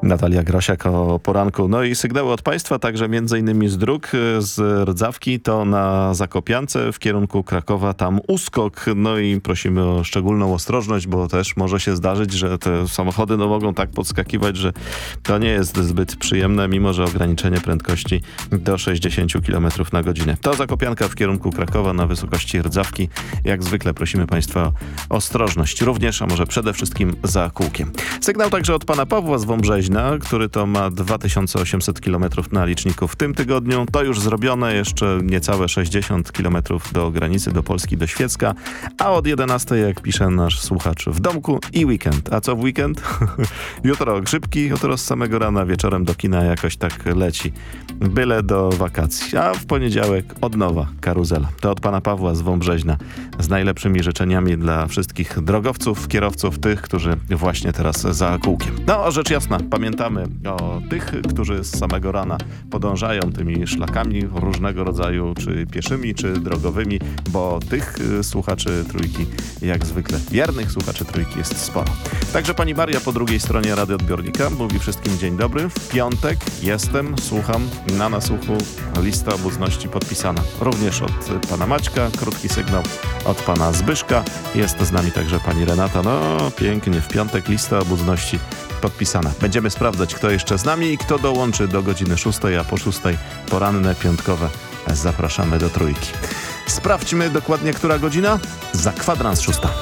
Natalia Grosiak o poranku. No i sygnały od państwa, także m.in. z dróg, z Rdzawki to na Zakopiance w kierunku Krakowa, tam uskok. No i prosimy o szczególną ostrożność, bo też może się zdarzyć, że te samochody mogą tak podskakiwać, że to nie jest zbyt przyjemne, mimo że ograniczenie prędkości do 60 km na godzinę. To Zakopianka w kierunku Krakowa na wysokości Rdzawki. Jak zwykle prosimy państwa o ostrożność. Również, a może przede wszystkim za kółkiem. Sygnał także od pana Pawła z Wąbrzeźna, który to ma 2800 km na liczniku w tym tygodniu. To już zrobione, jeszcze niecałe 60 km do granicy, do Polski, do Świecka. A od 11, jak pisze nasz słuchacz, w domku i weekend. A co w weekend? Jutro grzybki, jutro z samego rana, wieczorem do kina jakoś tak leci. Byle do wakacji. A w poniedziałek od nowa karuzela. To od pana Pawła z Wąbrzeźna. Z najlepszymi życzeniami dla wszystkich drogowców, kierowców, tych, którzy właśnie teraz za kółkiem. No, rzecz jasna, pamiętamy o tych, którzy z samego rana podążają tymi szlakami różnego rodzaju, czy pieszymi, czy drogowymi, bo tych słuchaczy Trójki, jak zwykle, wiernych słuchaczy Trójki jest sporo. Także pani Maria po drugiej stronie radioodbiornika mówi wszystkim dzień dobry. W piątek jestem, słucham, na nasłuchu, lista obecności podpisana. Również od pana Maćka, krótki sygnał od pana Zbyszka. Jest z nami także pani Renata. No pięknie, w piątek lista obecności podpisana. Będziemy sprawdzać, kto jeszcze z nami i kto dołączy do godziny 6, a po 6 poranne, piątkowe zapraszamy do Trójki. Sprawdźmy dokładnie, która godzina. Za kwadrans 6.